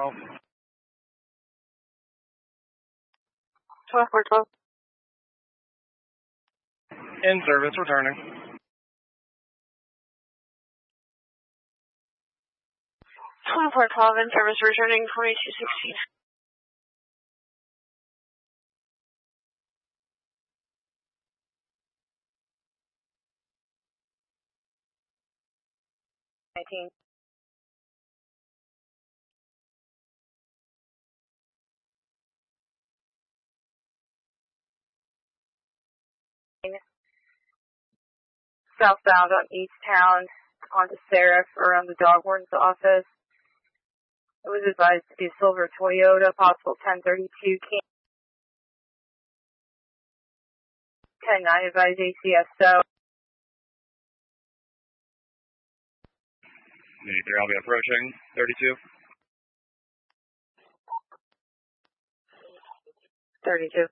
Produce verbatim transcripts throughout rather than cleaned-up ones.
twelve four twelve. In service, returning. twelve four twelve, in service, returning twenty-two sixteen. nineteen. Southbound on East Town, onto Seraph, around the dog warden's office. It was advised to be a silver Toyota, possible ten thirty-two, ten nine, advised A C S O. eighty-three, I'll be approaching. thirty-two. thirty-two.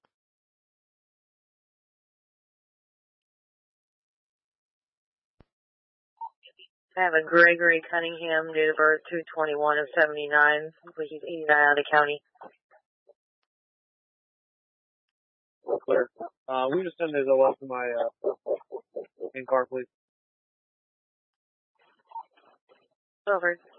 I have a Gregory Cunningham, date of birth two twenty-one of seventy-nine. He's eighty-nine out of the county. Clear. Uh, we just send his O F to my uh, in car, please. Over.